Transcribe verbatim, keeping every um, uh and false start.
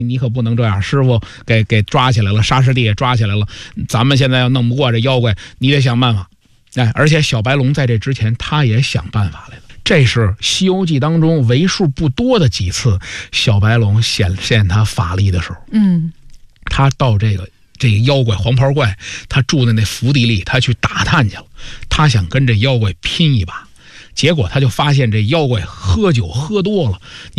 你可不能这样，师傅给给抓起来了，沙师弟也抓起来了，咱们现在要弄不过这妖怪，你得想办法。哎，而且小白龙在这之前他也想办法来了。这是《西游记》当中为数不多的几次小白龙显现他法力的时候。 嗯， 他到这个这个妖怪黄袍怪他住的那福地里，他去打探去了，他想跟这妖怪拼一把，结果他就发现这妖怪喝酒喝多了。